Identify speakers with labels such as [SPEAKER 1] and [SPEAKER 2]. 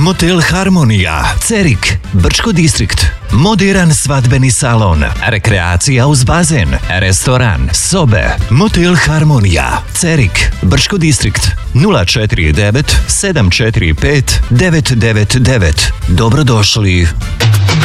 [SPEAKER 1] Motel Harmonija, Cerik, Brčko distrikt. Moderan svadbeni salon, rekreacija uz bazen, restoran, sobe. Motel Harmonija, Cerik, Brčko distrikt. 049 745 999. Dobrodošli.